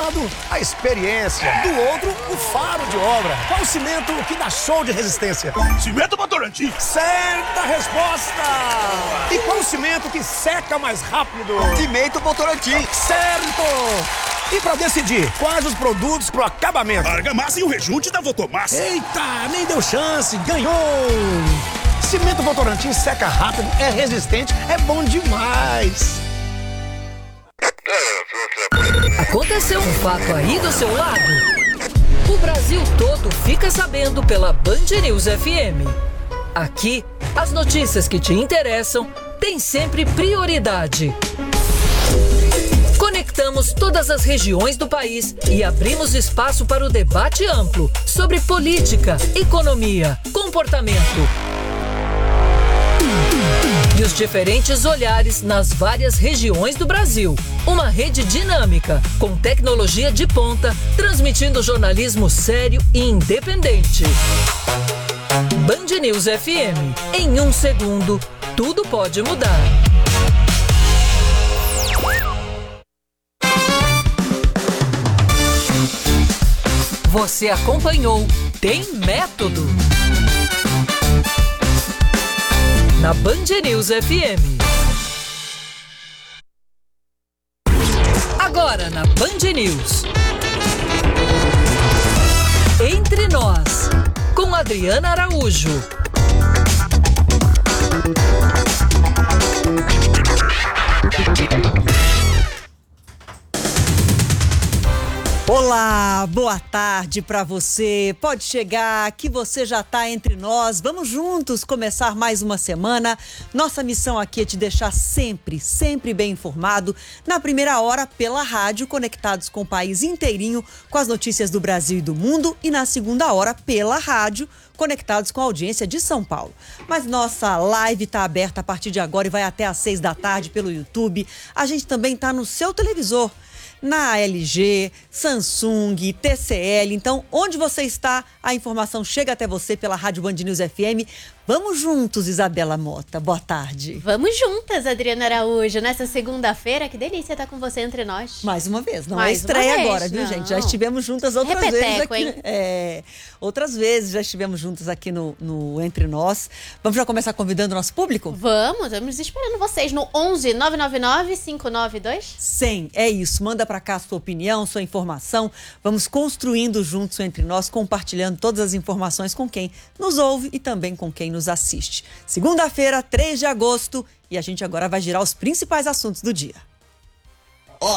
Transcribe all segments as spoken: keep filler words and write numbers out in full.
lado, a experiência. Do outro, o faro de obra. Qual o cimento que dá show de resistência? Cimento Votorantim. Certa resposta! E qual o cimento que seca mais rápido? Cimento Votorantim. Certo! E pra decidir, quais os produtos pro acabamento? Argamassa e o rejunte da Votomassa. Eita, nem deu chance, ganhou! Cimento Votorantim seca rápido, é resistente, é bom demais! Aconteceu um fato aí do seu lado? O Brasil todo fica sabendo pela Band News F M. Aqui, as notícias que te interessam têm sempre prioridade. Conectamos todas as regiões do país e abrimos espaço para o debate amplo sobre política, economia, comportamento e os diferentes olhares nas várias regiões do Brasil. Uma rede dinâmica, com tecnologia de ponta, transmitindo jornalismo sério e independente. Band News F M. Em um segundo, tudo pode mudar. Você acompanhou Tem Método na Band News F M. Agora na Band News. Entre Nós, com Adriana Araújo. Olá, boa tarde para você. Pode chegar que você já está entre nós. Vamos juntos começar mais uma semana. Nossa missão aqui é te deixar sempre, sempre bem informado. Na primeira hora, pela rádio, conectados com o país inteirinho, com as notícias do Brasil e do mundo. E na segunda hora, pela rádio, conectados com a audiência de São Paulo. Mas nossa live está aberta a partir de agora e vai até às seis da tarde pelo YouTube. A gente também está no seu televisor, na L G, Samsung, T C L. Então, onde você está, a informação chega até você pela Rádio Band News F M. Vamos juntos, Isabela Mota. Boa tarde. Vamos juntas, Adriana Araújo. Nessa segunda-feira, que delícia estar com você entre nós. Mais uma vez, não Mais é estreia vez, agora, viu, não. gente? Já estivemos juntas outras Repeteco, vezes aqui. hein? É, outras vezes já estivemos juntas aqui no, no Entre Nós. Vamos já começar convidando o nosso público? Vamos, vamos esperando vocês no onze nove nove nove cinco nove dois cem. É isso. Manda pra cá a sua opinião, sua informação. Vamos construindo juntos o Entre Nós, compartilhando todas as informações com quem nos ouve e também com quem nos assiste. Segunda-feira, três de agosto, e a gente agora vai girar os principais assuntos do dia. Ó.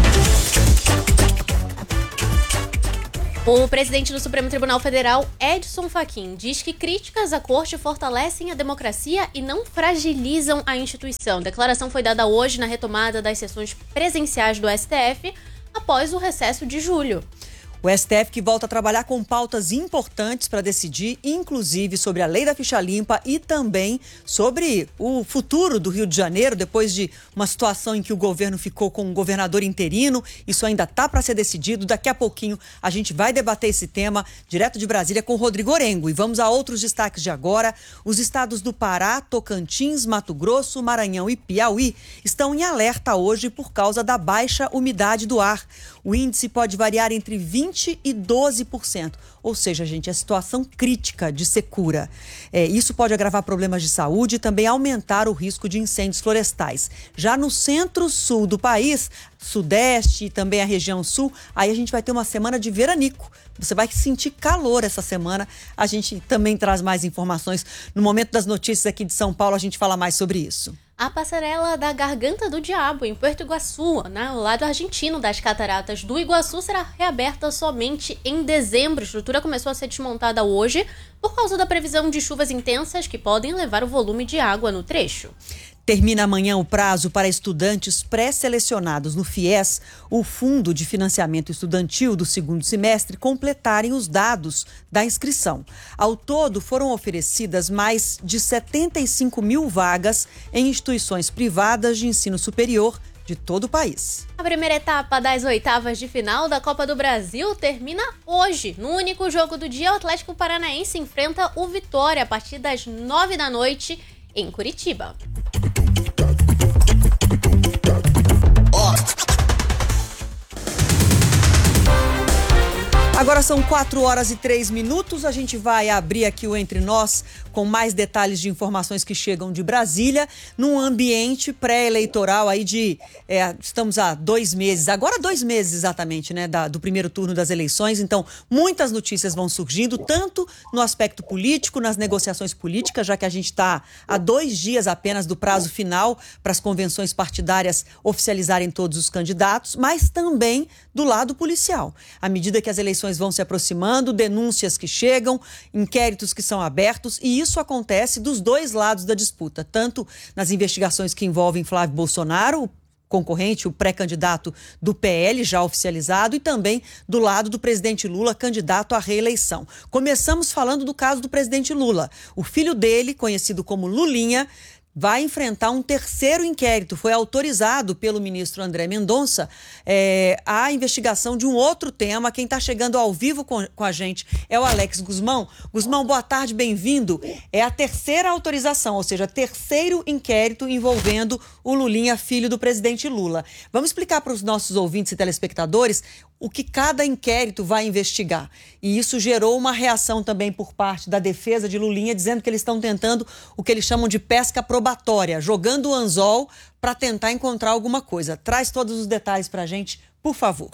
O presidente do Supremo Tribunal Federal, Edson Fachin, diz que críticas à corte fortalecem a democracia e não fragilizam a instituição. A declaração foi dada hoje na retomada das sessões presenciais do S T F após o recesso de julho. O S T F que volta a trabalhar com pautas importantes para decidir, inclusive sobre a lei da ficha limpa e também sobre o futuro do Rio de Janeiro, depois de uma situação em que o governo ficou com um governador interino. Isso ainda está para ser decidido. Daqui a pouquinho a gente vai debater esse tema direto de Brasília com o Rodrigo Orengo. E vamos a outros destaques de agora. Os estados do Pará, Tocantins, Mato Grosso, Maranhão e Piauí estão em alerta hoje por causa da baixa umidade do ar. O índice pode variar entre vinte e doze por cento. Ou seja, gente, a situação crítica de secura. É, isso pode agravar problemas de saúde e também aumentar o risco de incêndios florestais. Já no centro-sul do país, sudeste e também a região sul, aí a gente vai ter uma semana de veranico. Você vai sentir calor essa semana. A gente também traz mais informações. No momento das notícias aqui de São Paulo, a gente fala mais sobre isso. A passarela da Garganta do Diabo, em Puerto Iguaçu, né, ao lado argentino das Cataratas do Iguaçu, será reaberta somente em dezembro. A estrutura começou a ser desmontada hoje por causa da previsão de chuvas intensas que podem levar o volume de água no trecho. Termina amanhã o prazo para estudantes pré-selecionados no FIES, o Fundo de Financiamento Estudantil do segundo semestre, completarem os dados da inscrição. Ao todo, foram oferecidas mais de setenta e cinco mil vagas em instituições privadas de ensino superior de todo o país. A primeira etapa das oitavas de final da Copa do Brasil termina hoje. No único jogo do dia, o Atlético Paranaense enfrenta o Vitória a partir das nove da noite em Curitiba. Agora são quatro horas e três minutos. A gente vai abrir aqui o Entre Nós com mais detalhes de informações que chegam de Brasília, num ambiente pré-eleitoral aí de... É, estamos há dois meses, agora dois meses exatamente, né, da, do primeiro turno das eleições. Então, muitas notícias vão surgindo, tanto no aspecto político, nas negociações políticas, já que a gente está há dois dias apenas do prazo final para as convenções partidárias oficializarem todos os candidatos, mas também do lado policial. À medida que as eleições vão se aproximando, denúncias que chegam, inquéritos que são abertos, e isso acontece dos dois lados da disputa, tanto nas investigações que envolvem Flávio Bolsonaro, o concorrente, o pré-candidato do P L, já oficializado, e também do lado do presidente Lula, candidato à reeleição. Começamos falando do caso do presidente Lula. O filho dele, conhecido como Lulinha, vai enfrentar um terceiro inquérito. Foi autorizado pelo ministro André Mendonça é, a investigação de um outro tema. Quem está chegando ao vivo com, com a gente é o Alex Guzmão. Guzmão, boa tarde, bem-vindo. É a terceira autorização, ou seja, terceiro inquérito envolvendo o Lulinha, filho do presidente Lula. Vamos explicar para os nossos ouvintes e telespectadores o que cada inquérito vai investigar. E isso gerou uma reação também por parte da defesa de Lulinha, dizendo que eles estão tentando o que eles chamam de pesca probatória, jogando o anzol para tentar encontrar alguma coisa. Traz todos os detalhes para a gente, por favor.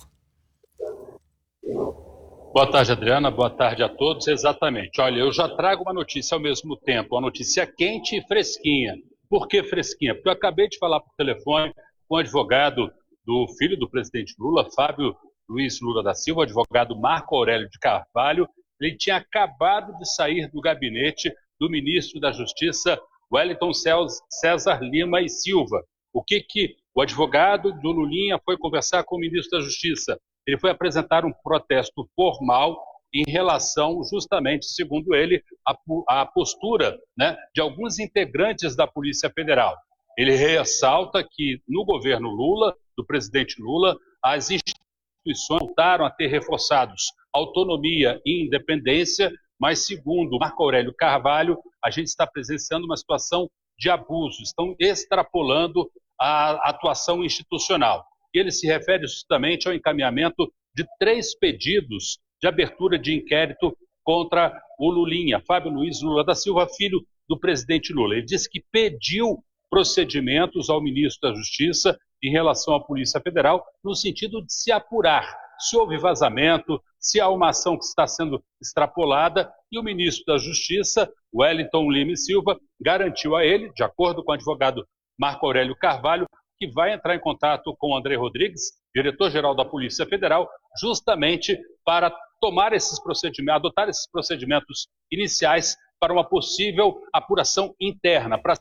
Boa tarde, Adriana. Boa tarde a todos. Exatamente. Olha, eu já trago uma notícia ao mesmo tempo, uma notícia quente e fresquinha. Por que fresquinha? Porque eu acabei de falar por telefone com o advogado do filho do presidente Lula, Fábio Luiz Lula da Silva, o advogado Marco Aurélio de Carvalho. Ele tinha acabado de sair do gabinete do ministro da Justiça, Wellington César Lima e Silva. O que que o advogado do Lulinha foi conversar com o ministro da Justiça? Ele foi apresentar um protesto formal em relação, justamente, segundo ele, à postura, né, de alguns integrantes da Polícia Federal. Ele ressalta que no governo Lula, do presidente Lula, as instituições voltaram a ter reforçados autonomia e independência, mas segundo Marco Aurélio Carvalho, a gente está presenciando uma situação de abuso, estão extrapolando a atuação institucional. E ele se refere justamente ao encaminhamento de três pedidos de abertura de inquérito contra o Lulinha, Fábio Luiz Lula da Silva, filho do presidente Lula. Ele disse que pediu procedimentos ao ministro da Justiça em relação à Polícia Federal, no sentido de se apurar se houve vazamento, se há uma ação que está sendo extrapolada, e o ministro da Justiça, Wellington Lima e Silva, garantiu a ele, de acordo com o advogado Marco Aurélio Carvalho, que vai entrar em contato com o André Rodrigues, diretor-geral da Polícia Federal, justamente para tomar esses procedimentos, adotar esses procedimentos iniciais para uma possível apuração interna, para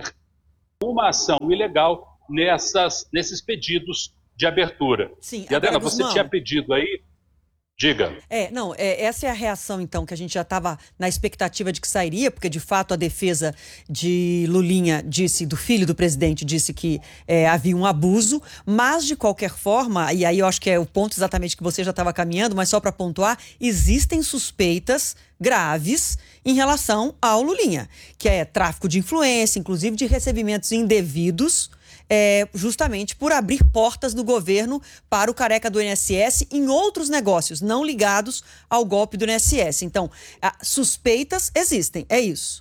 uma ação ilegal nessas, nesses pedidos de abertura. Sim, e Adriana, agora, você Guzmão, tinha pedido aí... Diga. É, não, é, essa é a reação, então, que a gente já estava na expectativa de que sairia, porque, de fato, a defesa de Lulinha disse, do filho do presidente, disse que é, havia um abuso, mas, de qualquer forma, e aí eu acho que é o ponto exatamente que você já estava caminhando, mas só para pontuar, existem suspeitas graves em relação ao Lulinha, que é tráfico de influência, inclusive de recebimentos indevidos, É, justamente por abrir portas do governo para o careca do I N S S em outros negócios, não ligados ao golpe do I N S S. Então, suspeitas existem, é isso.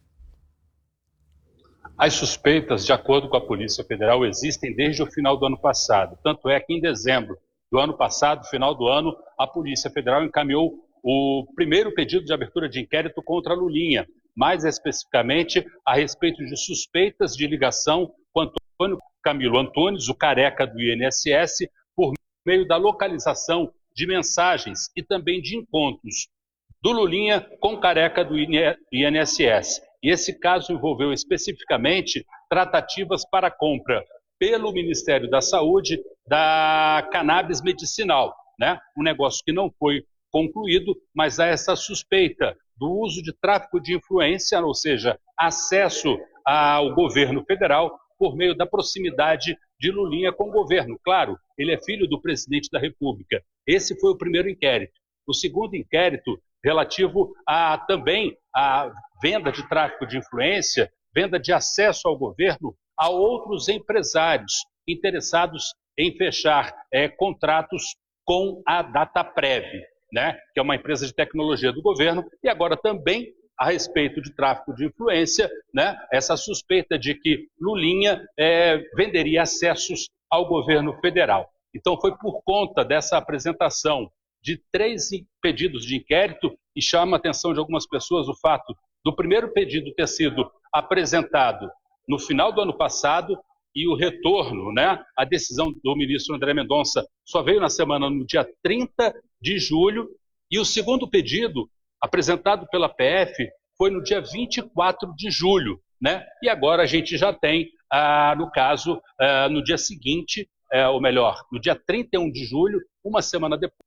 As suspeitas, de acordo com a Polícia Federal, existem desde o final do ano passado. Tanto é que em dezembro do ano passado, final do ano, a Polícia Federal encaminhou o primeiro pedido de abertura de inquérito contra a Lulinha, mais especificamente a respeito de suspeitas de ligação com Antônio Camilo Antunes, o careca do I N S S, por meio da localização de mensagens e também de encontros do Lulinha com o careca do I N S S. E esse caso envolveu especificamente tratativas para compra pelo Ministério da Saúde da cannabis medicinal, né? Um negócio que não foi concluído, mas há essa suspeita do uso de tráfico de influência, ou seja, acesso ao governo federal por meio da proximidade de Lulinha com o governo. Claro, ele é filho do presidente da República. Esse foi o primeiro inquérito. O segundo inquérito, relativo a também a venda de tráfico de influência, venda de acesso ao governo a outros empresários interessados em fechar é, contratos com a Dataprev. né, que é uma empresa de tecnologia do governo, e agora também a respeito de tráfico de influência, né, essa suspeita de que Lulinha é, venderia acessos ao governo federal. Então foi por conta dessa apresentação de três pedidos de inquérito, e chama a atenção de algumas pessoas o fato do primeiro pedido ter sido apresentado no final do ano passado, e o retorno, né, a decisão do ministro André Mendonça só veio na semana no dia trinta de julho, e o segundo pedido, apresentado pela P F, foi no dia vinte e quatro de julho, né? E agora a gente já tem, ah, no caso, ah, no dia seguinte, eh, ou melhor, no dia trinta e um de julho, uma semana depois.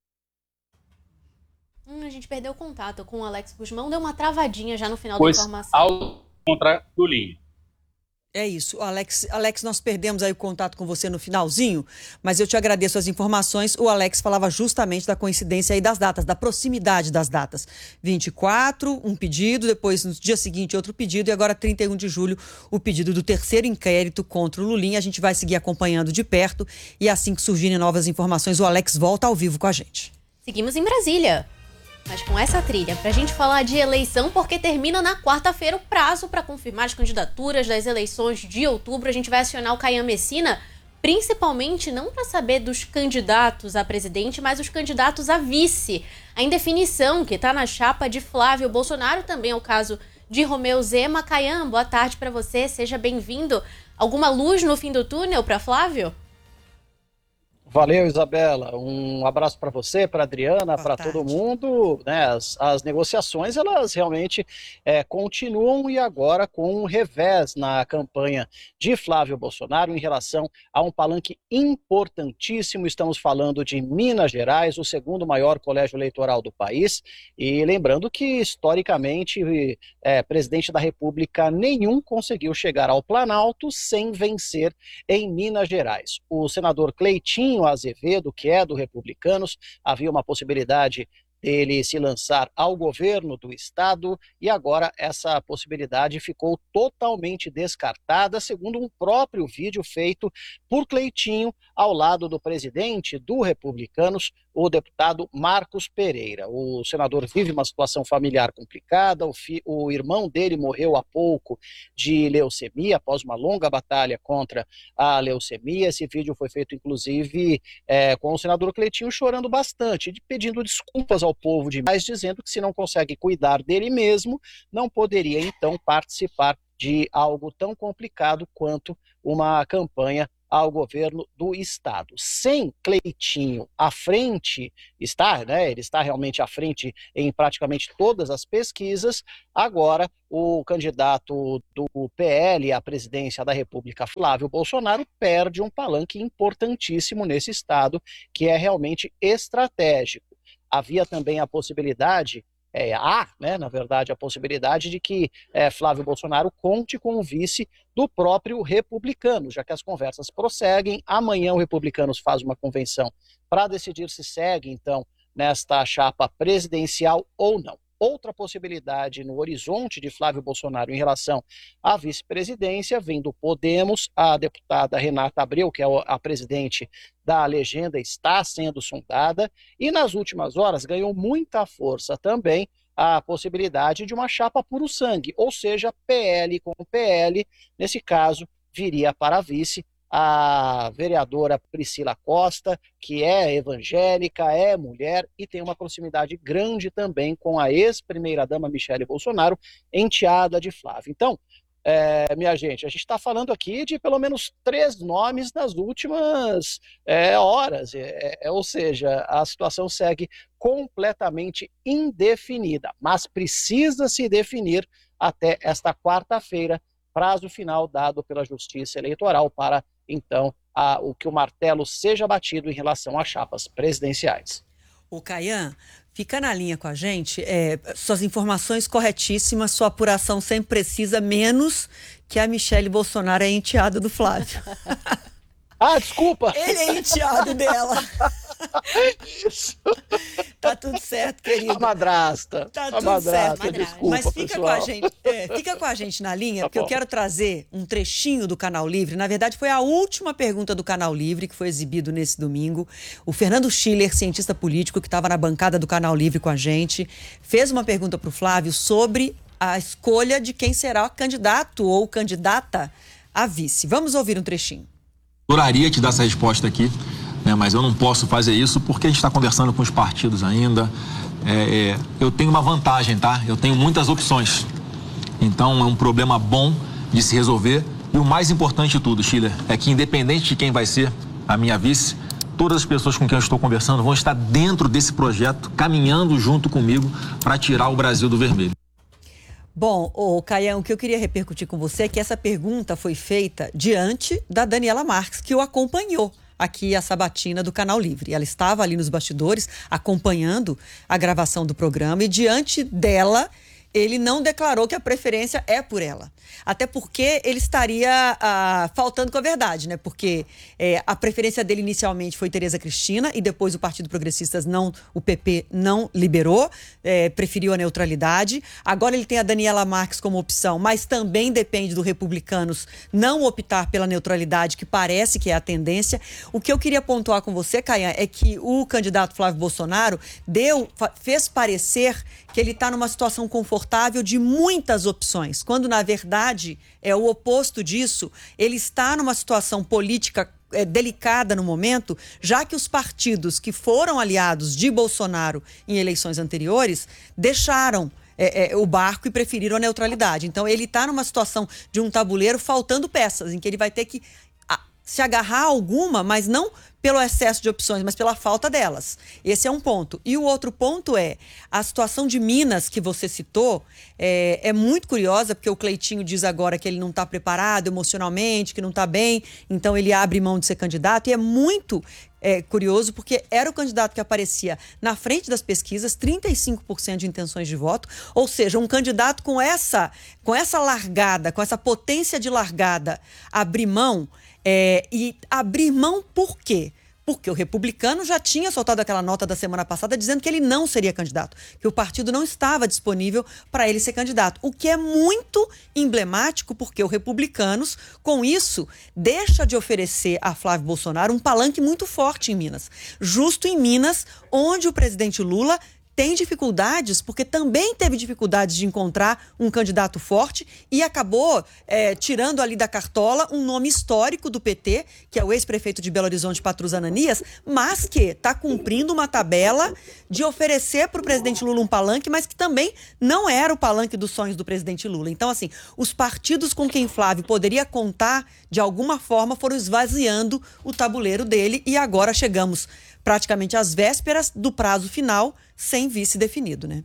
Hum, a gente perdeu o contato com o Alex Guzmão, deu uma travadinha já no final Pois, da informação. ao contra Lulinha. É isso, Alex, Alex, nós perdemos aí o contato com você no finalzinho, mas eu te agradeço as informações. O Alex falava justamente da coincidência aí das datas, da proximidade das datas. vinte e quatro, um pedido, depois no dia seguinte outro pedido, e agora trinta e um de julho o pedido do terceiro inquérito contra o Lulinha. A gente vai seguir acompanhando de perto e assim que surgirem novas informações, o Alex volta ao vivo com a gente. Seguimos em Brasília, mas com essa trilha, pra gente falar de eleição, porque termina na quarta-feira o prazo para confirmar as candidaturas das eleições de outubro. A gente vai acionar o Caian Messina, principalmente não para saber dos candidatos a presidente, mas os candidatos a vice. A indefinição que está na chapa de Flávio Bolsonaro, também é o caso de Romeu Zema. Caian, boa tarde para você, seja bem-vindo. Alguma luz no fim do túnel para Flávio? Valeu, Isabela. Um abraço para você, para Adriana, para todo mundo. Né, as, as negociações, elas realmente é, continuam, e agora com um revés na campanha de Flávio Bolsonaro em relação a um palanque importantíssimo. Estamos falando de Minas Gerais, o segundo maior colégio eleitoral do país. E lembrando que, historicamente, é, presidente da República nenhum conseguiu chegar ao Planalto sem vencer em Minas Gerais. O senador Cleitinho Azevedo, que é do Republicanos, havia uma possibilidade dele se lançar ao governo do estado, e agora essa possibilidade ficou totalmente descartada, segundo um próprio vídeo feito por Cleitinho ao lado do presidente do Republicanos, o deputado Marcos Pereira. O senador vive uma situação familiar complicada, o, fi, o irmão dele morreu há pouco de leucemia, após uma longa batalha contra a leucemia. Esse vídeo foi feito, inclusive, é, com o senador Cleitinho chorando bastante, pedindo desculpas ao povo de mais, dizendo que se não consegue cuidar dele mesmo, não poderia, então, participar de algo tão complicado quanto uma campanha ao governo do estado. Sem Cleitinho à frente, está, né, ele está realmente à frente em praticamente todas as pesquisas. Agora, o candidato do P L à presidência da República, Flávio Bolsonaro, perde um palanque importantíssimo nesse estado, que é realmente estratégico. Havia também a possibilidade, é, há, né, na verdade, a possibilidade de que é, Flávio Bolsonaro conte com o vice do próprio Republicano, já que as conversas prosseguem. Amanhã o Republicanos faz uma convenção para decidir se segue, então, nesta chapa presidencial ou não. Outra possibilidade no horizonte de Flávio Bolsonaro em relação à vice-presidência vem do Podemos. A deputada Renata Abreu, que é a presidente da legenda, está sendo sondada, e nas últimas horas ganhou muita força também a possibilidade de uma chapa puro sangue, ou seja, P L com P L. Nesse caso, viria para a vice a vereadora Priscila Costa, que é evangélica, é mulher e tem uma proximidade grande também com a ex-primeira-dama Michele Bolsonaro, enteada de Flávio. Então, é, minha gente, a gente está falando aqui de pelo menos três nomes nas últimas é, horas, é, é, ou seja, a situação segue completamente indefinida, mas precisa se definir até esta quarta-feira, prazo final dado pela Justiça Eleitoral para, então, a, o que o martelo seja batido em relação às chapas presidenciais. O Caian, fica na linha com a gente, é, suas informações corretíssimas, sua apuração sempre precisa, menos que a Michele Bolsonaro é enteada do Flávio. Ah, desculpa! Ele é enteado dela. Isso. Tá tudo certo, querido. A madrasta. Tá a tudo madrasta, certo. desculpa, Mas fica pessoal. com a gente, é, fica com a gente na linha, Tá porque eu bom. quero trazer um trechinho do Canal Livre. Na verdade, foi a última pergunta do Canal Livre que foi exibido nesse domingo. O Fernando Schiller, cientista político que estava na bancada do Canal Livre com a gente, fez uma pergunta para o Flávio sobre a escolha de quem será o candidato ou candidata a vice. Vamos ouvir um trechinho. Adoraria te dar essa resposta aqui, né, mas eu não posso fazer isso porque a gente está conversando com os partidos ainda. É, é, eu tenho uma vantagem, tá? Eu tenho muitas opções. Então é um problema bom de se resolver. E o mais importante de tudo, Schiller, é que independente de quem vai ser a minha vice, todas as pessoas com quem eu estou conversando vão estar dentro desse projeto, caminhando junto comigo para tirar o Brasil do vermelho. Bom, ô Caião, o que eu queria repercutir com você é que essa pergunta foi feita diante da Daniela Marques, que o acompanhou aqui a sabatina do Canal Livre. Ela estava ali nos bastidores acompanhando a gravação do programa e diante dela ele não declarou que a preferência é por ela. Até porque ele estaria ah, faltando com a verdade, né? Porque é, a preferência dele inicialmente foi Tereza Cristina e depois o Partido Progressistas, não, o P P, não liberou, é, preferiu a neutralidade. Agora ele tem a Daniela Marques como opção, mas também depende do Republicanos não optar pela neutralidade, que parece que é a tendência. O que eu queria pontuar com você, Caian, é que o candidato Flávio Bolsonaro deu, fez parecer que ele está numa situação confortável de muitas opções, quando na verdade é o oposto disso. Ele está numa situação política é, delicada no momento, já que os partidos que foram aliados de Bolsonaro em eleições anteriores deixaram É, é, o barco e preferiram a neutralidade. Então ele está numa situação de um tabuleiro faltando peças, em que ele vai ter que a, se agarrar a alguma, mas não pelo excesso de opções, mas pela falta delas. Esse é um ponto. E o outro ponto é a situação de Minas, que você citou, é, é muito curiosa, porque o Cleitinho diz agora que ele não está preparado emocionalmente, que não está bem, então ele abre mão de ser candidato, e é muito é, curioso, porque era o candidato que aparecia na frente das pesquisas, trinta e cinco por cento de intenções de voto, ou seja, um candidato com essa, com essa largada, com essa potência de largada, abrir mão. É, e abrir mão por quê? Porque o Republicano já tinha soltado aquela nota da semana passada dizendo que ele não seria candidato, que o partido não estava disponível para ele ser candidato, o que é muito emblemático, porque o Republicanos, com isso, deixa de oferecer a Flávio Bolsonaro um palanque muito forte em Minas, justo em Minas, onde o presidente Lula tem dificuldades, porque também teve dificuldades de encontrar um candidato forte e acabou é, tirando ali da cartola um nome histórico do P T, que é o ex-prefeito de Belo Horizonte, Patrus Ananias, mas que está cumprindo uma tabela de oferecer para o presidente Lula um palanque, mas que também não era o palanque dos sonhos do presidente Lula. Então, assim, os partidos com quem Flávio poderia contar, de alguma forma, foram esvaziando o tabuleiro dele e agora chegamos praticamente às vésperas do prazo final, sem vice definido, né?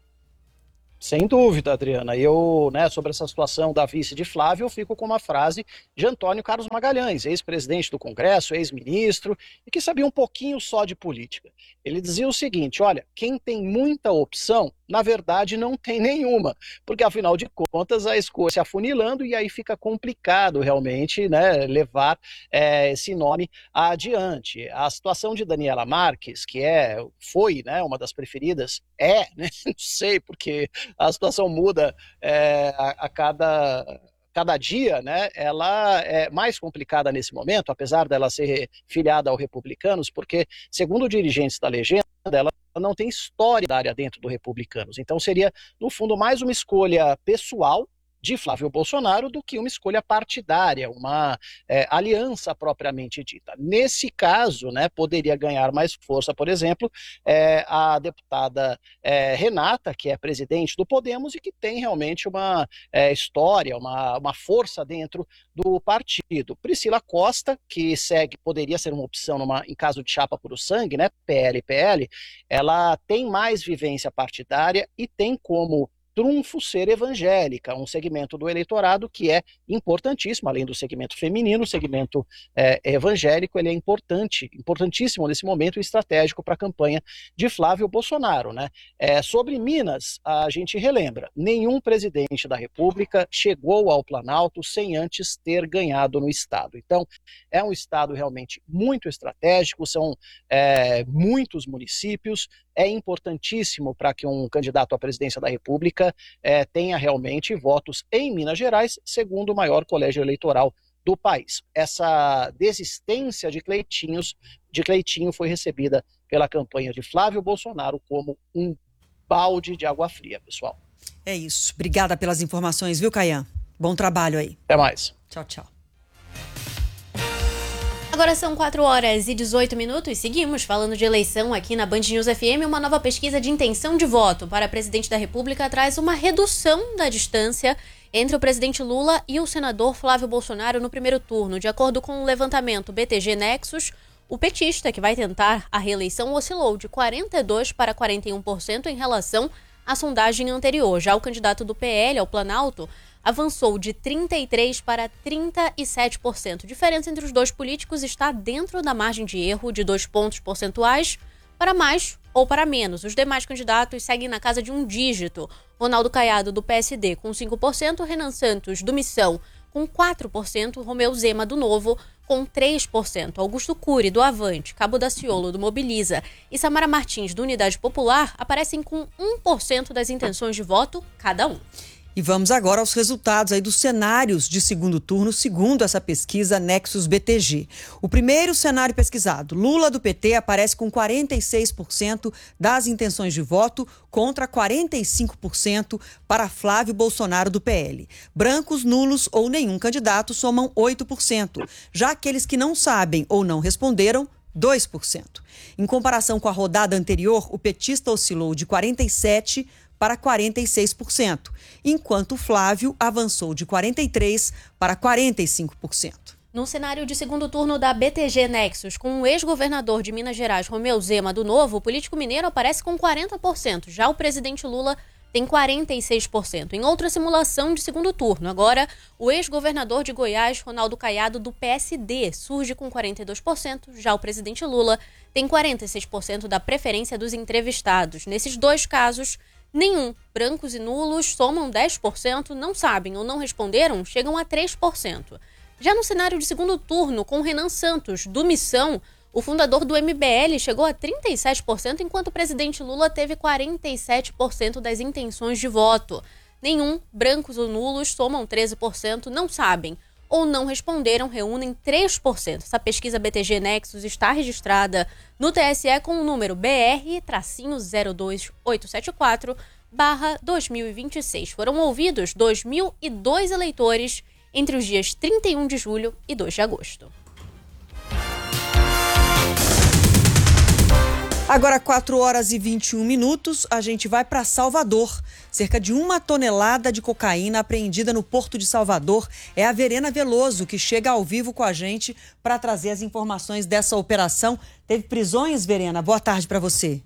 Sem dúvida, Adriana. Eu, né, sobre essa situação da vice de Flávio, eu fico com uma frase de Antônio Carlos Magalhães, ex-presidente do Congresso, ex-ministro, e que sabia um pouquinho só de política. Ele dizia o seguinte: olha, quem tem muita opção, na verdade não tem nenhuma, porque afinal de contas a escolha se afunilando e aí fica complicado realmente, né, levar é, esse nome adiante. A situação de Daniela Marques, que é, foi, né, uma das preferidas, é, né, não sei, porque a situação muda é, a, a cada... cada dia, né, ela é mais complicada nesse momento, apesar dela ser filiada ao Republicanos, porque, segundo dirigentes da legenda, ela não tem história da área dentro do Republicanos. Então seria, no fundo, mais uma escolha pessoal de Flávio Bolsonaro do que uma escolha partidária, uma é, aliança propriamente dita. Nesse caso, né, poderia ganhar mais força, por exemplo, é, a deputada é, Renata, que é presidente do Podemos e que tem realmente uma é, história, uma, uma força dentro do partido. Priscila Costa, que segue, poderia ser uma opção numa, em caso de chapa puro sangue, né, P L P L, ela tem mais vivência partidária e tem como trunfo ser evangélica, um segmento do eleitorado que é importantíssimo, além do segmento feminino, o segmento é, evangélico, ele é importante, importantíssimo nesse momento estratégico para a campanha de Flávio Bolsonaro, né? É, sobre Minas, a gente relembra, nenhum presidente da República chegou ao Planalto sem antes ter ganhado no estado. Então, é um estado realmente muito estratégico, são é, muitos municípios, é importantíssimo para que um candidato à presidência da República é, tenha realmente votos em Minas Gerais, segundo o maior colégio eleitoral do país. Essa desistência de Cleitinhos, de Cleitinho foi recebida pela campanha de Flávio Bolsonaro como um balde de água fria, pessoal. É isso. Obrigada pelas informações, viu, Caian? Bom trabalho aí. Até mais. Tchau, tchau. Agora são quatro horas e dezoito minutos. Seguimos falando de eleição aqui na Band News F M. Uma nova pesquisa de intenção de voto para presidente da República traz uma redução da distância entre o presidente Lula e o senador Flávio Bolsonaro no primeiro turno. De acordo com o levantamento B T G Nexus, o petista, que vai tentar a reeleição, oscilou de quarenta e dois por cento para quarenta e um por cento em relação à sondagem anterior. Já o candidato do P L ao Planalto avançou de trinta e três por cento para trinta e sete por cento. A diferença entre os dois políticos está dentro da margem de erro de dois pontos percentuais para mais ou para menos. Os demais candidatos seguem na casa de um dígito. Ronaldo Caiado, do P S D, com cinco por cento, Renan Santos, do Missão, com quatro por cento, Romeu Zema, do Novo, com três por cento. Augusto Cury, do Avante, Cabo Daciolo, do Mobiliza e Samara Martins, do Unidade Popular, aparecem com um por cento das intenções de voto cada um. E vamos agora aos resultados aí dos cenários de segundo turno, segundo essa pesquisa Nexus B T G. O primeiro cenário pesquisado, Lula do P T aparece com quarenta e seis por cento das intenções de voto contra quarenta e cinco por cento para Flávio Bolsonaro do P L. Brancos, nulos ou nenhum candidato somam oito por cento. Já aqueles que não sabem ou não responderam, dois por cento. Em comparação com a rodada anterior, o petista oscilou de quarenta e sete por cento para quarenta e seis por cento, enquanto Flávio avançou de quarenta e três por cento para quarenta e cinco por cento. No cenário de segundo turno da B T G Nexus, com o ex-governador de Minas Gerais, Romeu Zema, do Novo, o político mineiro aparece com quarenta por cento. Já o presidente Lula tem quarenta e seis por cento. Em outra simulação de segundo turno, agora, o ex-governador de Goiás, Ronaldo Caiado, do P S D, surge com quarenta e dois por cento. Já o presidente Lula tem quarenta e seis por cento da preferência dos entrevistados. Nesses dois casos, nenhum. Brancos e nulos somam dez por cento, não sabem ou não responderam, chegam a três por cento. Já no cenário de segundo turno, com Renan Santos, do Missão, o fundador do M B L chegou a trinta e sete por cento, enquanto o presidente Lula teve quarenta e sete por cento das intenções de voto. Nenhum. Brancos ou nulos somam treze por cento, não sabem ou não responderam, reúnem três por cento. Essa pesquisa B T G Nexus está registrada no T S E com o número B R zero dois oito sete quatro barra dois mil e vinte e seis. Foram ouvidos dois mil e dois eleitores entre os dias trinta e um de julho e dois de agosto. Agora, quatro horas e vinte e um minutos, a gente vai para Salvador. Cerca de uma tonelada de cocaína apreendida no Porto de Salvador. É a Verena Veloso que chega ao vivo com a gente para trazer as informações dessa operação. Teve prisões, Verena? Boa tarde para você.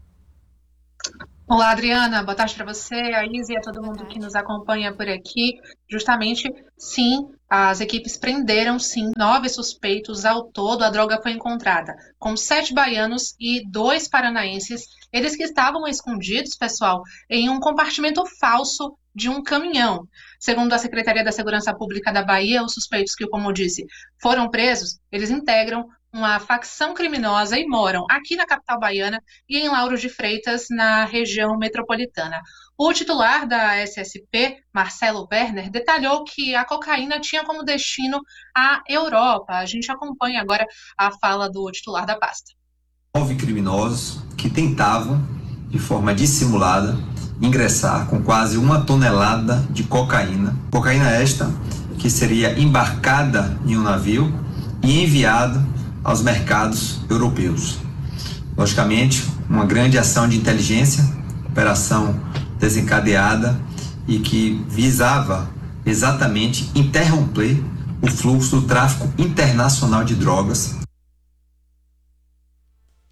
Olá, Adriana. Boa tarde para você, a Isa e a todo mundo que nos acompanha por aqui. Justamente, sim, as equipes prenderam, sim, nove suspeitos ao todo. A droga foi encontrada com sete baianos e dois paranaenses. Eles que estavam escondidos, pessoal, em um compartimento falso de um caminhão. Segundo a Secretaria da Segurança Pública da Bahia, os suspeitos que, como eu disse, foram presos, eles integram uma facção criminosa e moram aqui na capital baiana e em Lauro de Freitas, na região metropolitana. O titular da S S P, Marcelo Werner, detalhou que a cocaína tinha como destino a Europa. A gente acompanha agora a fala do titular da pasta. Nove criminosos que tentavam, de forma dissimulada, ingressar com quase uma tonelada de cocaína. Cocaína esta que seria embarcada em um navio e enviada aos mercados europeus. Logicamente, uma grande ação de inteligência, operação desencadeada e que visava exatamente interromper o fluxo do tráfico internacional de drogas.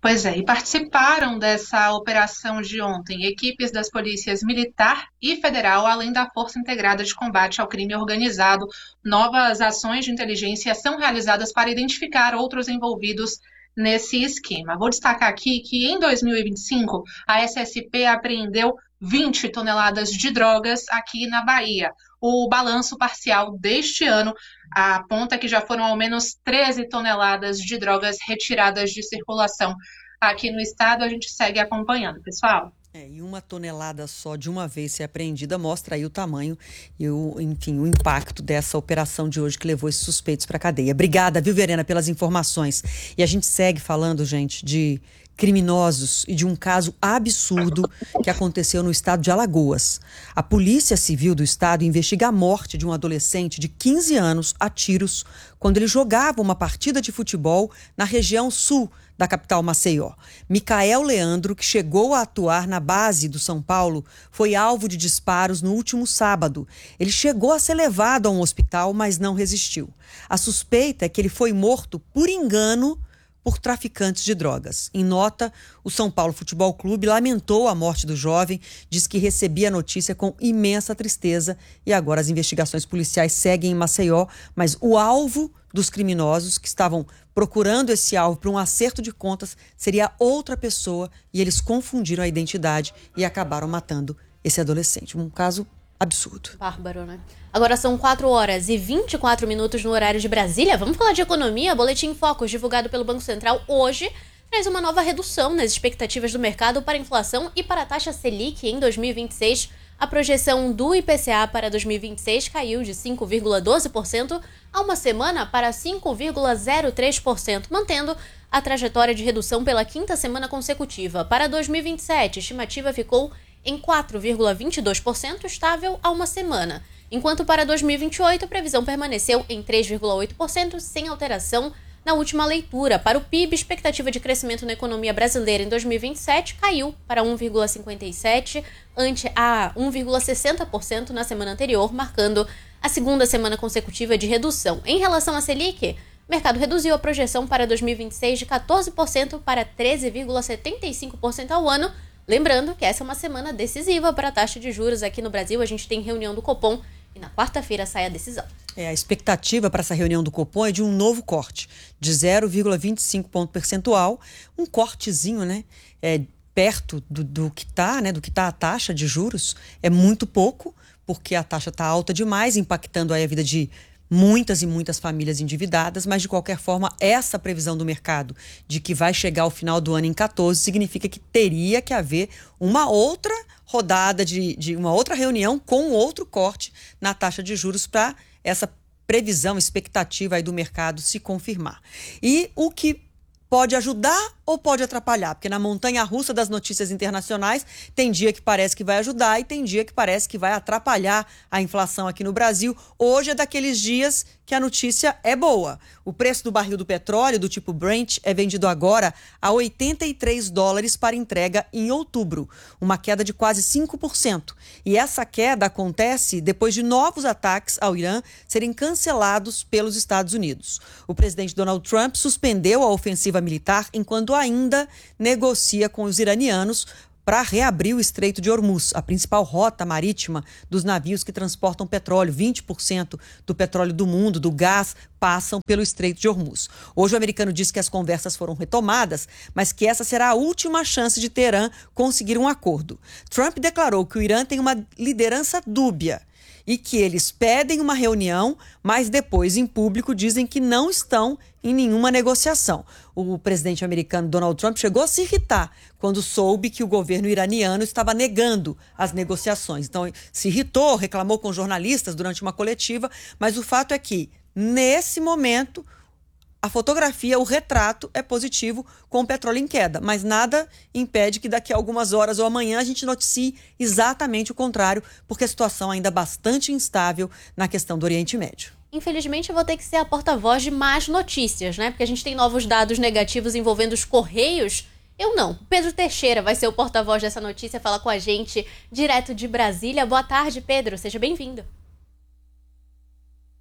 Pois é, e participaram dessa operação de ontem equipes das polícias militar e federal, além da Força Integrada de Combate ao Crime Organizado. Novas ações de inteligência são realizadas para identificar outros envolvidos nesse esquema. Vou destacar aqui que em dois mil e vinte e cinco a S S P apreendeu vinte toneladas de drogas aqui na Bahia. O balanço parcial deste ano aponta que já foram ao menos treze toneladas de drogas retiradas de circulação aqui no estado. A gente segue acompanhando, pessoal. É, e uma tonelada só de uma vez ser apreendida mostra aí o tamanho e o, enfim, o impacto dessa operação de hoje que levou esses suspeitos para a cadeia. Obrigada, viu, Verena, pelas informações. E a gente segue falando, gente, de criminosos e de um caso absurdo que aconteceu no estado de Alagoas. A Polícia Civil do estado investiga a morte de um adolescente de quinze anos a tiros quando ele jogava uma partida de futebol na região sul da capital Maceió. Micael Leandro, que chegou a atuar na base do São Paulo, foi alvo de disparos no último sábado. Ele chegou a ser levado a um hospital, mas não resistiu. A suspeita é que ele foi morto por engano por traficantes de drogas. Em nota, o São Paulo Futebol Clube lamentou a morte do jovem, diz que recebia a notícia com imensa tristeza e agora as investigações policiais seguem em Maceió, mas o alvo dos criminosos que estavam procurando esse alvo para um acerto de contas seria outra pessoa e eles confundiram a identidade e acabaram matando esse adolescente. Um caso absurdo. Bárbaro, né? Agora são quatro horas e vinte e quatro minutos no horário de Brasília. Vamos falar de economia? Boletim Focus, divulgado pelo Banco Central hoje, traz uma nova redução nas expectativas do mercado para a inflação e para a taxa Selic em dois mil e vinte e seis. A projeção do I P C A para dois mil e vinte e seis caiu de cinco vírgula doze por cento há uma semana para cinco vírgula zero três por cento, mantendo a trajetória de redução pela quinta semana consecutiva. Para dois mil e vinte e sete, a estimativa ficou em quatro vírgula vinte e dois por cento, estável há uma semana. Enquanto para dois mil e vinte e oito, a previsão permaneceu em três vírgula oito por cento, sem alteração na última leitura. Para o P I B, a expectativa de crescimento na economia brasileira em dois mil e vinte e sete caiu para um vírgula cinquenta e sete por cento, ante a um vírgula sessenta por cento na semana anterior, marcando a segunda semana consecutiva de redução. Em relação à Selic, o mercado reduziu a projeção para dois mil e vinte e seis de quatorze por cento para treze vírgula setenta e cinco por cento ao ano. Lembrando que essa é uma semana decisiva para a taxa de juros aqui no Brasil. A gente tem reunião do Copom e na quarta-feira sai a decisão. É, a expectativa para essa reunião do Copom é de um novo corte, de zero vírgula vinte e cinco ponto percentual, um cortezinho, né? É, perto do, do que está, né? Do que está a taxa de juros. É muito pouco, porque a taxa está alta demais, impactando aí a vida de muitas e muitas famílias endividadas, mas de qualquer forma, essa previsão do mercado de que vai chegar ao final do ano em quatorze significa que teria que haver uma outra rodada, de, de uma outra reunião com outro corte na taxa de juros para essa previsão, expectativa aí do mercado se confirmar. E o que pode ajudar ou pode atrapalhar? Porque na montanha-russa das notícias internacionais tem dia que parece que vai ajudar e tem dia que parece que vai atrapalhar a inflação aqui no Brasil. Hoje é daqueles dias que a notícia é boa. O preço do barril do petróleo do tipo Brent é vendido agora a oitenta e três dólares para entrega em outubro, uma queda de quase cinco por cento. E essa queda acontece depois de novos ataques ao Irã serem cancelados pelos Estados Unidos. O presidente Donald Trump suspendeu a ofensiva militar enquanto ainda negocia com os iranianos para reabrir o Estreito de Hormuz, a principal rota marítima dos navios que transportam petróleo. vinte por cento do petróleo do mundo, do gás, passam pelo Estreito de Hormuz. Hoje o americano disse que as conversas foram retomadas, mas que essa será a última chance de Teherã conseguir um acordo. Trump declarou que o Irã tem uma liderança dúbia e que eles pedem uma reunião, mas depois, em público, dizem que não estão em nenhuma negociação. O presidente americano Donald Trump chegou a se irritar quando soube que o governo iraniano estava negando as negociações. Então, se irritou, reclamou com jornalistas durante uma coletiva, mas o fato é que, nesse momento, a fotografia, o retrato é positivo com o petróleo em queda, mas nada impede que daqui a algumas horas ou amanhã a gente noticie exatamente o contrário, porque a situação ainda é bastante instável na questão do Oriente Médio. Infelizmente, eu vou ter que ser a porta-voz de más notícias, né? Porque a gente tem novos dados negativos envolvendo os Correios. Eu não. Pedro Teixeira vai ser o porta-voz dessa notícia, fala com a gente direto de Brasília. Boa tarde, Pedro. Seja bem-vindo.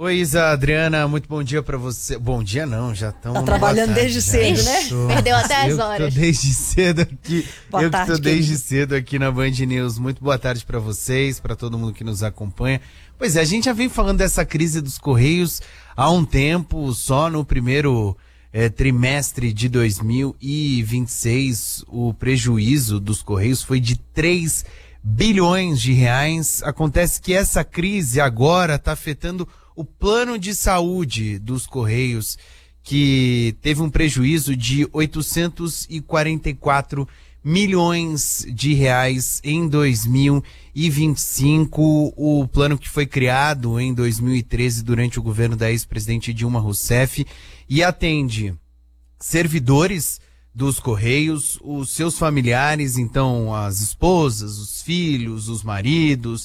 Oi, Isa, Adriana, muito bom dia pra você. Bom dia não, já estamos... Tá trabalhando desde cedo, né? Perdeu até as eu horas. Eu tô desde cedo aqui. Boa eu tarde, que tô desde querido. cedo aqui na Band News. Muito boa tarde pra vocês, pra todo mundo que nos acompanha. Pois é, a gente já vem falando dessa crise dos Correios há um tempo. Só no primeiro é, trimestre de dois mil e vinte e seis, o prejuízo dos Correios foi de três bilhões de reais. Acontece que essa crise agora está afetando o plano de saúde dos Correios, que teve um prejuízo de oitocentos e quarenta e quatro milhões de reais em dois mil e vinte e cinco. O plano que foi criado em dois mil e treze durante o governo da ex-presidente Dilma Rousseff e atende servidores dos Correios, os seus familiares, então as esposas, os filhos, os maridos,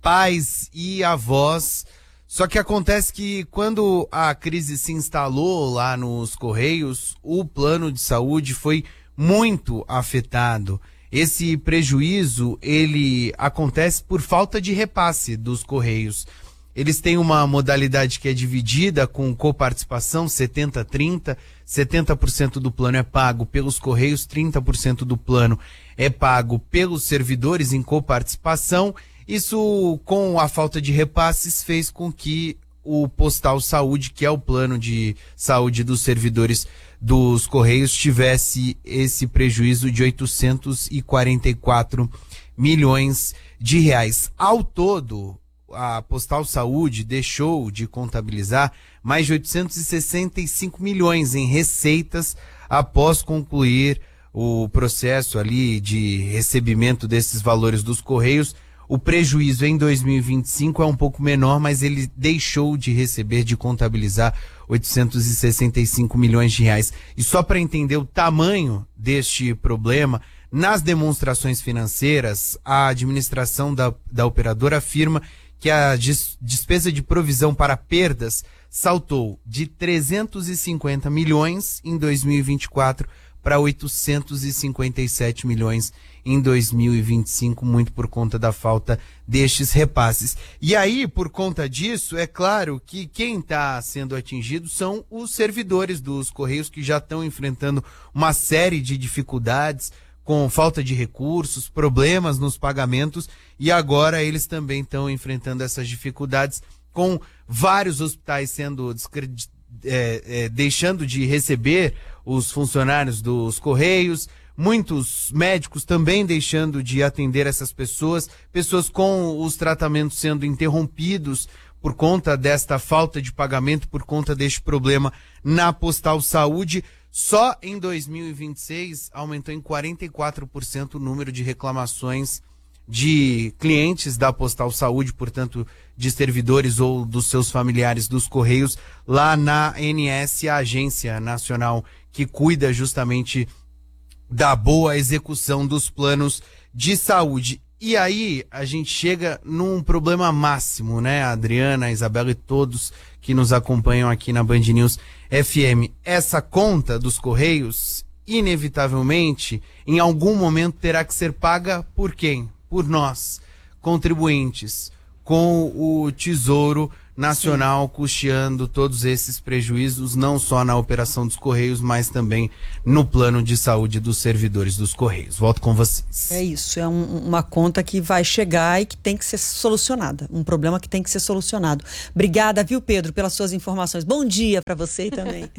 pais e avós. Só que acontece que quando a crise se instalou lá nos Correios, o plano de saúde foi muito afetado. Esse prejuízo, ele acontece por falta de repasse dos Correios. Eles têm uma modalidade que é dividida com coparticipação, setenta a trinta, setenta por cento do plano é pago pelos Correios, trinta por cento do plano é pago pelos servidores em coparticipação. Isso, com a falta de repasses, fez com que o Postal Saúde, que é o plano de saúde dos servidores dos Correios, tivesse esse prejuízo de oitocentos e quarenta e quatro milhões de reais. Ao todo, a Postal Saúde deixou de contabilizar mais de oitocentos e sessenta e cinco milhões em receitas após concluir o processo ali de recebimento desses valores dos Correios. O prejuízo em dois mil e vinte e cinco é um pouco menor, mas ele deixou de receber, de contabilizar oitocentos e sessenta e cinco milhões de reais. E só para entender o tamanho deste problema, nas demonstrações financeiras, a administração da, da operadora afirma que a dis, despesa de provisão para perdas saltou de trezentos e cinquenta milhões em dois mil e vinte e quatro para oitocentos e cinquenta e sete milhões em dois mil e vinte e cinco, muito por conta da falta destes repasses. E aí, por conta disso, é claro que quem está sendo atingido são os servidores dos Correios, que já estão enfrentando uma série de dificuldades, com falta de recursos, problemas nos pagamentos, e agora eles também estão enfrentando essas dificuldades, com vários hospitais sendo descreditados, É, é, deixando de receber os funcionários dos Correios, muitos médicos também deixando de atender essas pessoas, pessoas com os tratamentos sendo interrompidos por conta desta falta de pagamento, por conta deste problema na Postal Saúde. Só em dois mil e vinte e seis aumentou em quarenta e quatro por cento o número de reclamações de clientes da Postal Saúde, portanto, de servidores ou dos seus familiares dos Correios, lá na A N S, a Agência Nacional que cuida justamente da boa execução dos planos de saúde. E aí a gente chega num problema máximo, né, Adriana, Isabela e todos que nos acompanham aqui na Band News F M. Essa conta dos Correios, inevitavelmente, em algum momento terá que ser paga por quem? Por nós, contribuintes, com o Tesouro Nacional Sim. custeando todos esses prejuízos, não só na operação dos Correios, mas também no plano de saúde dos servidores dos Correios. Volto com vocês. É isso, é um, uma conta que vai chegar e que tem que ser solucionada, um problema que tem que ser solucionado. Obrigada, viu, Pedro, pelas suas informações. Bom dia para você também.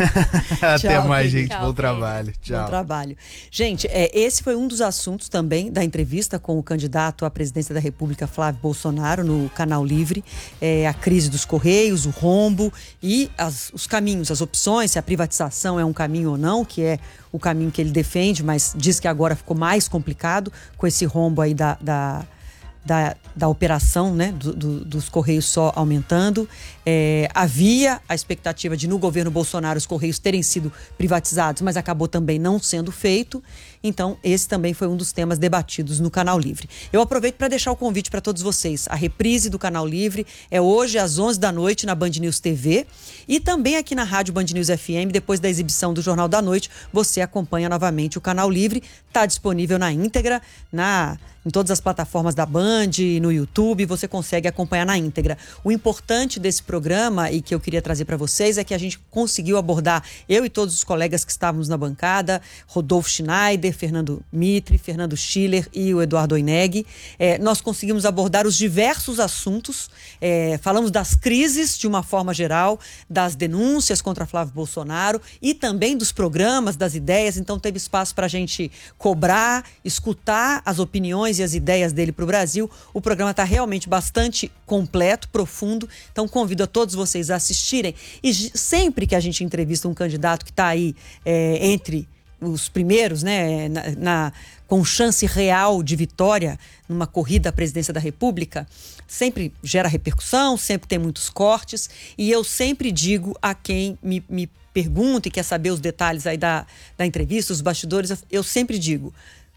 Até Tchau, mais, Pedro. gente. Tchau, Bom Pedro. trabalho. Tchau. Bom trabalho. Gente, é, esse foi um dos assuntos também da entrevista com o candidato à presidência da República, Flávio Bolsonaro, no Canal Livre. É, a crise dos Correios, o rombo e as, os caminhos, as opções, se a privatização é um caminho ou não, que é o caminho que ele defende, mas diz que agora ficou mais complicado com esse rombo aí da, da, da, da operação, né, do, do, dos Correios só aumentando. É, havia a expectativa de, no governo Bolsonaro, os Correios terem sido privatizados, mas acabou também não sendo feito. Então, esse também foi um dos temas debatidos no Canal Livre. Eu aproveito para deixar o convite para todos vocês. A reprise do Canal Livre é hoje às onze da noite na Band News T V e também aqui na Rádio Band News F M, depois da exibição do Jornal da Noite, você acompanha novamente o Canal Livre. Está disponível na íntegra, na... em todas as plataformas da Band, no YouTube, você consegue acompanhar na íntegra. O importante desse programa e que eu queria trazer para vocês é que a gente conseguiu abordar, eu e todos os colegas que estávamos na bancada, Rodolfo Schneider, Fernando Mitre, Fernando Schiller e o Eduardo Oineg, é, nós conseguimos abordar os diversos assuntos, é, falamos das crises de uma forma geral, das denúncias contra Flávio Bolsonaro e também dos programas, das ideias, então teve espaço para a gente cobrar, escutar as opiniões e as ideias dele para o Brasil. O programa está realmente bastante completo, profundo, então convido a todos vocês a assistirem. E sempre que a gente entrevista um candidato que está aí é, entre os primeiros, né, na, na, com chance real de vitória numa corrida à presidência da República, sempre gera repercussão, sempre tem muitos cortes, e eu sempre digo a quem me, me pergunta e quer saber os detalhes aí da, da entrevista, os bastidores, eu sempre digo: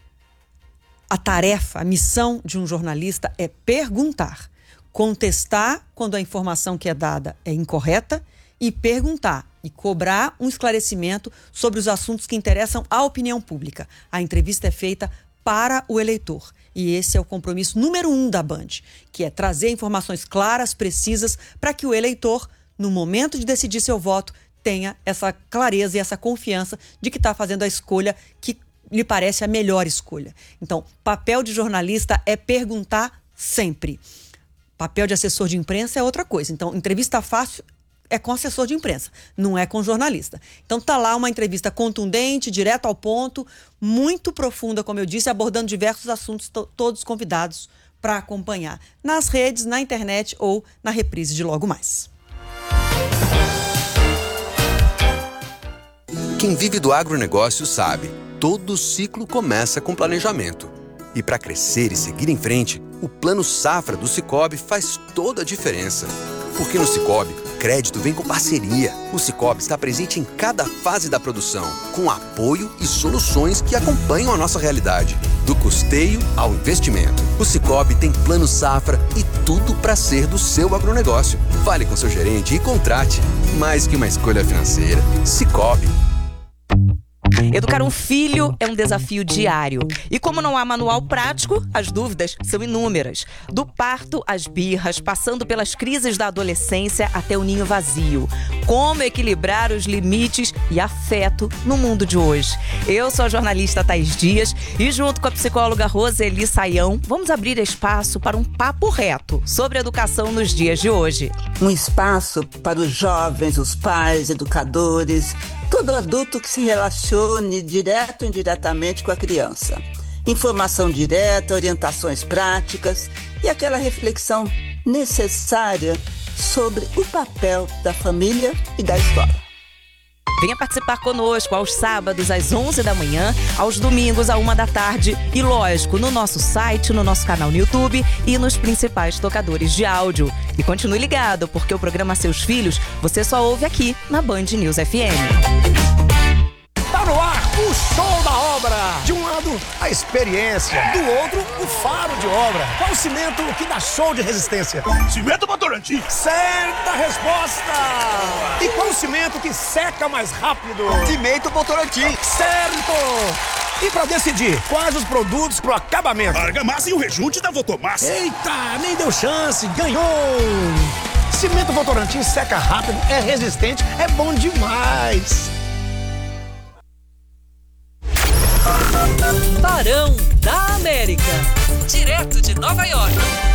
a tarefa, a missão de um jornalista é perguntar, contestar quando a informação que é dada é incorreta e perguntar e cobrar um esclarecimento sobre os assuntos que interessam à opinião pública. A entrevista é feita para o eleitor e esse é o compromisso número um da Band, que é trazer informações claras, precisas, para que o eleitor, no momento de decidir seu voto, tenha essa clareza e essa confiança de que está fazendo a escolha que lhe parece a melhor escolha. Então, papel de jornalista é perguntar sempre. Papel de assessor de imprensa é outra coisa. Então, entrevista fácil é com assessor de imprensa, não é com jornalista. Então, tá lá uma entrevista contundente, direto ao ponto, muito profunda, como eu disse, abordando diversos assuntos, to- todos convidados para acompanhar nas redes, na internet ou na reprise de logo mais. Quem vive do agronegócio sabe, todo ciclo começa com planejamento. E para crescer e seguir em frente, o Plano Safra do Sicoob faz toda a diferença. Porque no Sicoob, crédito vem com parceria. O Sicoob está presente em cada fase da produção, com apoio e soluções que acompanham a nossa realidade. Do custeio ao investimento. O Sicoob tem Plano Safra e tudo para ser do seu agronegócio. Fale com seu gerente e contrate. Mais que uma escolha financeira. Sicoob. Educar um filho é um desafio diário. E como não há manual prático, as dúvidas são inúmeras. Do parto às birras, passando pelas crises da adolescência até o ninho vazio. Como equilibrar os limites e afeto no mundo de hoje? Eu sou a jornalista Thaís Dias e junto com a psicóloga Roseli Saião, vamos abrir espaço para um papo reto sobre educação nos dias de hoje. Um espaço para os jovens, os pais, educadores, todo adulto que se relacione direto ou indiretamente com a criança. Informação direta, orientações práticas e aquela reflexão necessária sobre o papel da família e da escola. Venha participar conosco aos sábados às onze da manhã, aos domingos à uma da tarde e, lógico, no nosso site, no nosso canal no YouTube e nos principais tocadores de áudio. E continue ligado, porque o programa Seus Filhos você só ouve aqui na Band News F M. Tá no ar o show da obra. De um lado, a experiência. Do outro, o faro de obra. Qual o cimento que dá show de resistência? Cimento Votorantim. Certa resposta! E qual o cimento que seca mais rápido? Cimento Votorantim. Certo! E pra decidir quais os produtos pro acabamento? Argamassa e o rejunte da Votomassa. Eita, nem deu chance, ganhou! Cimento Votorantim seca rápido, é resistente, é bom demais! Barão da América, direto de Nova York.